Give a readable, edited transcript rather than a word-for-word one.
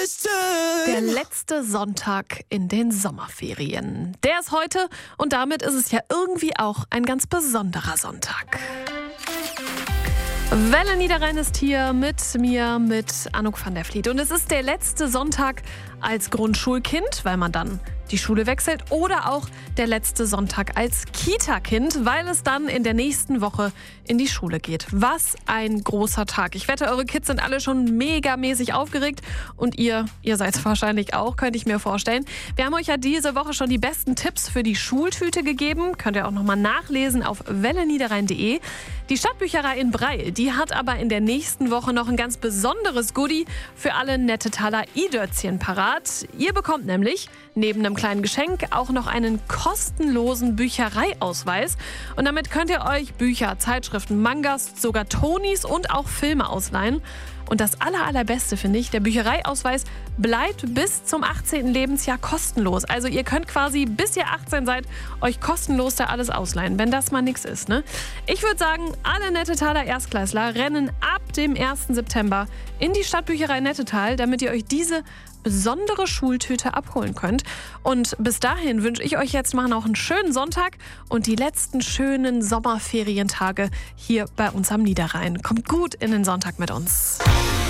Der letzte Sonntag in den Sommerferien. Der ist heute und damit ist es ja irgendwie auch ein ganz besonderer Sonntag. Welle Niederrhein ist hier mit mir, mit Anouk van der Vliet. Und es ist der letzte Sonntag als Grundschulkind, weil man dann die Schule wechselt, oder auch der letzte Sonntag als Kita-Kind, weil es dann in der nächsten Woche in die Schule geht. Was ein großer Tag. Ich wette, eure Kids sind alle schon megamäßig aufgeregt und ihr seid es wahrscheinlich auch, könnte ich mir vorstellen. Wir haben euch ja diese Woche schon die besten Tipps für die Schultüte gegeben. Könnt ihr auch nochmal nachlesen auf welleniederrhein.de. Die Stadtbücherei in Breil, die hat aber in der nächsten Woche noch ein ganz besonderes Goodie für alle Nettetaler i-Dörzchen parat. Ihr bekommt nämlich neben einem kleinen Geschenk auch noch einen kostenlosen Büchereiausweis. Und damit könnt ihr euch Bücher, Zeitschriften, Mangas, sogar Tonis und auch Filme ausleihen. Und das Allerbeste finde ich, der Büchereiausweis bleibt bis zum 18. Lebensjahr kostenlos. Also ihr könnt quasi, bis ihr 18 seid, euch kostenlos da alles ausleihen, wenn das mal nichts ist, ne? Ich würde sagen, alle Nettetaler Erstklässler rennen ab dem 1. September in die Stadtbücherei Nettetal, damit ihr euch diese besondere Schultüte abholen könnt. Und bis dahin wünsche ich euch jetzt mal noch einen schönen Sonntag und die letzten schönen Sommerferientage hier bei uns am Niederrhein. Kommt gut in den Sonntag mit uns.